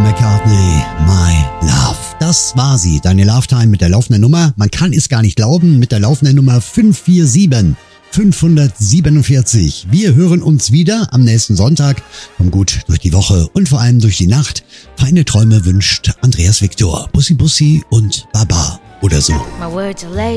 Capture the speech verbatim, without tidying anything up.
McCartney, My Love. Das war sie, deine Love Time mit der laufenden Nummer. Man kann es gar nicht glauben, mit der laufenden Nummer fünf vier sieben fünf siebenundvierzig. Wir hören uns wieder am nächsten Sonntag. Komm gut durch die Woche und vor allem durch die Nacht. Feine Träume wünscht Andreas Victor. Bussi Bussi und Baba oder so. My words are laid